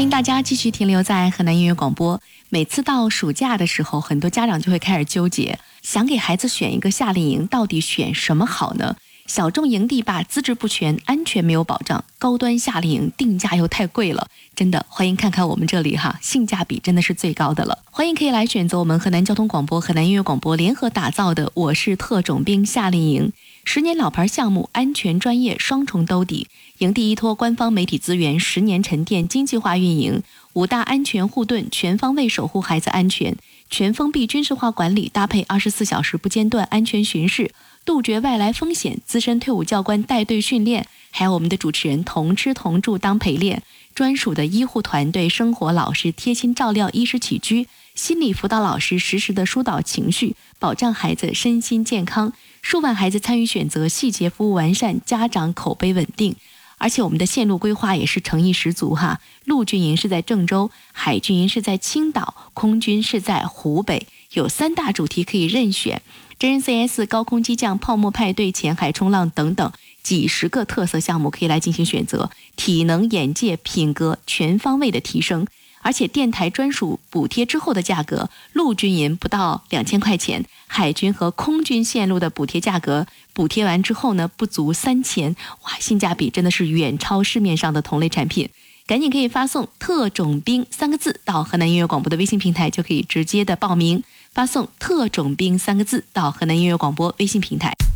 欢迎大家继续停留在河南音乐广播。每次到暑假的时候，很多家长就会开始纠结，想给孩子选一个夏令营，到底选什么好呢？小众营地吧，资质不全，安全没有保障；高端夏令营定价又太贵了。真的，欢迎看看我们这里哈，性价比真的是最高的了。欢迎可以来选择我们河南交通广播、河南音乐广播联合打造的我是特种兵夏令营，10年老牌项目，安全专业双重兜底。营地依托官方媒体资源，10年沉淀经济化运营，5大安全护盾，全方位守护孩子安全，全封闭军事化管理，搭配24小时不间断安全巡视，杜绝外来风险，资深退伍教官带队训练，还有我们的主持人同吃同住当陪练，专属的医护团队，生活老师贴心照料衣食起居，心理辅导老师实时的疏导情绪，保障孩子身心健康，数万孩子参与选择，细节服务完善，家长口碑稳定。而且我们的线路规划也是诚意十足哈，陆军营是在郑州，海军营是在青岛，空军是在湖北，有3大主题可以任选，真人 CS、高空机降、泡沫派对、浅海冲浪等等几十个特色项目可以来进行选择，体能、眼界、品格全方位的提升。而且电台专属补贴之后的价格，陆军营不到2000块钱，海军和空军线路的补贴价格，补贴完之后呢，不足3000，哇，性价比真的是远超市面上的同类产品。赶紧可以发送特种兵3个字到河南音乐广播的微信平台，就可以直接的报名，发送特种兵3个字到河南音乐广播微信平台。